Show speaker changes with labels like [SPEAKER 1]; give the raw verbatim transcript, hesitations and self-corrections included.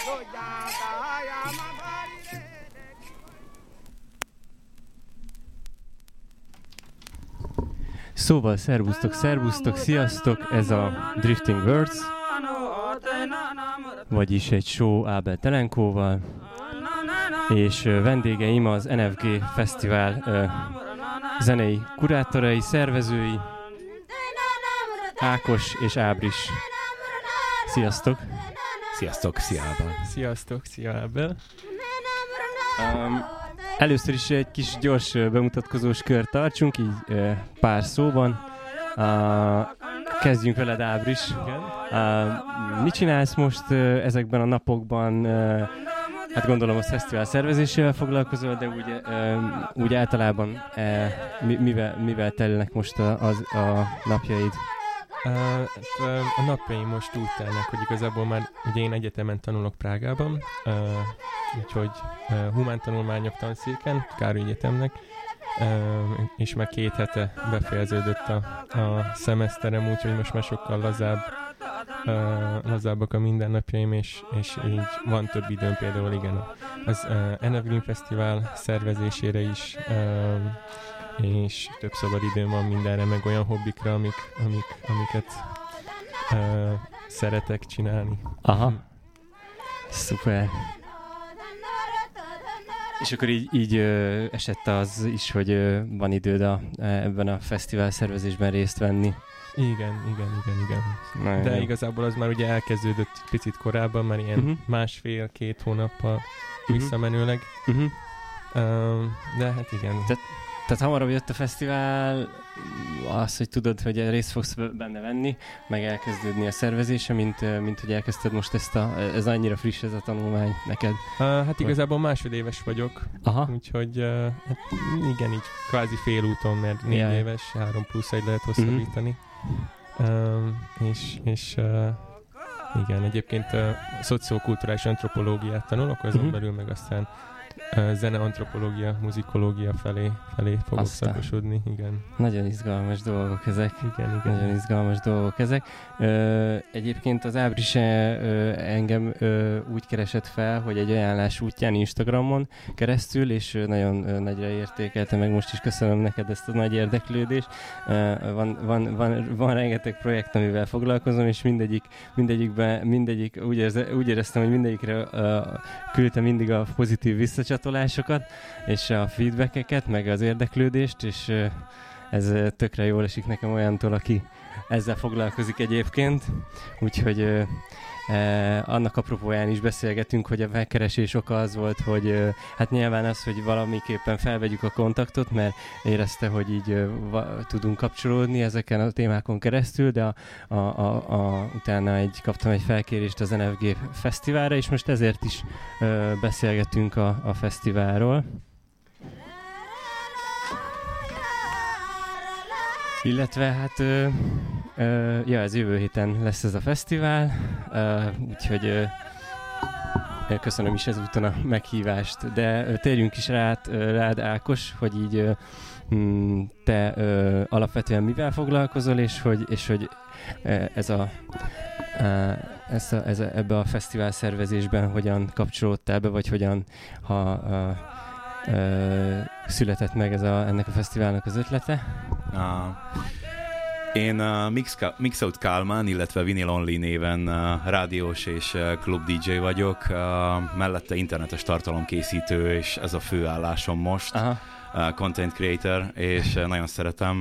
[SPEAKER 1] Szóval szervusztok, szervusztok, sziasztok, ez a Drifting Words, vagyis egy show Ábel Telenkóval, és vendégeim az en ef gé Fesztivál uh, zenei kurátorai, szervezői, Ákos és Ábris. Sziasztok!
[SPEAKER 2] Sziasztok, szia Ábel!
[SPEAKER 1] Sziasztok, szia Ábel! Um, először is egy kis gyors bemutatkozós kört tartsunk, így uh, pár szóban. Uh, kezdjünk veled, Ábris. Uh, mit csinálsz most uh, ezekben a napokban? Uh, hát gondolom a fesztivál szervezésével foglalkozol, de úgy, uh, úgy általában uh, mi, mivel, mivel telnek most a, az, a napjaid?
[SPEAKER 3] Uh, hát, a napjaim most úgy telnek, hogy igazából már ugye én egyetemen tanulok Prágában, uh, úgyhogy uh, humántanulmányok tanszéken, Károly Egyetemnek, uh, és már két hete befejeződött a, a szemeszterem, úgyhogy most már sokkal lazább, uh, lazábbak a mindennapjaim, és, és így van több időm például, igen, az uh, en ef Green Fesztivál szervezésére is, uh, és több szabad időm van mindenre, meg olyan hobbikra, amik, amik, amiket uh, szeretek csinálni.
[SPEAKER 1] Aha. Szuper. És akkor így, így ö, esett az is, hogy ö, van időd a, ebben a fesztivál szervezésben részt venni.
[SPEAKER 3] Igen, igen, igen, igen. Nagyon De jó. Igazából az már ugye elkezdődött picit korábban, már ilyen uh-huh. másfél-két hónappal uh-huh. visszamenőleg. Uh-huh. Uh, de hát igen.
[SPEAKER 1] Te- Tehát hamarabb jött a fesztivál, az, hogy tudod, hogy részt fogsz benne venni, meg elkezdődni a szervezése, mint, mint hogy elkezdted most ezt a, ez annyira friss ez a tanulmány neked.
[SPEAKER 3] Uh, hát igazából másodéves vagyok,
[SPEAKER 1] Aha.
[SPEAKER 3] úgyhogy uh, hát igen, így kvázi félúton, mert négy yeah. éves, három plusz egy lehet hosszabbítani. Uh-huh. Uh, és és uh, igen, egyébként uh, szociokulturális antropológiát tanulok, azon uh-huh. belül meg aztán Uh, zeneantropológia, muzikológia felé, felé fogok Aztán. szakosodni, igen.
[SPEAKER 1] Nagyon izgalmas dolgok ezek.
[SPEAKER 3] Igen, igen.
[SPEAKER 1] Nagyon izgalmas dolgok ezek. Ö, egyébként az Ábris engem ö, úgy keresett fel, hogy egy ajánlás útján Instagramon keresztül, és ö, nagyon ö, nagyra értékelte, meg most is köszönöm neked ezt a nagy érdeklődést. Ö, van, van, van, van rengeteg projekt, amivel foglalkozom, és mindegyik, mindegyikben, mindegyik úgy, érze, úgy éreztem, hogy mindegyikre ö, küldte mindig a pozitív visszacsatolásokat, és a feedbackeket, meg az érdeklődést, és uh, ez uh, tökre jól esik nekem olyantól, aki ezzel foglalkozik egyébként. Úgyhogy uh, uh, annak apropóján is beszélgetünk, hogy a megkeresés oka az volt, hogy uh, hát nyilván az, hogy valamiképpen felvegyük a kontaktot, mert érezte, hogy így uh, va- tudunk kapcsolódni ezeken a témákon keresztül, de a, a, a, a, utána egy, kaptam egy felkérést az en ef gé Fesztiválra, és most ezért is uh, beszélgetünk a, a fesztiválról. Illetve hát, ö, ö, ja, ez jövő héten lesz ez a fesztivál, ö, úgyhogy ö, köszönöm is ezúton a meghívást, de ö, térjünk is rád, ö, rád, Ákos, hogy így ö, m, te ö, alapvetően mivel foglalkozol, és hogy, és hogy ö, ez a, ö, ez a, ez a, ebbe a fesztivál szervezésben hogyan kapcsolódtál be, vagy hogyan, ha ö, ö, született meg ez a, ennek a fesztiválnak az ötlete?
[SPEAKER 2] Uh, én uh, Mix, Mix Out Kálmán, illetve Vinyl Only néven uh, rádiós és uh, klub dé dzsé vagyok, uh, mellette internetes tartalomkészítő, és ez a fő állásom most, uh, content creator, és uh, nagyon szeretem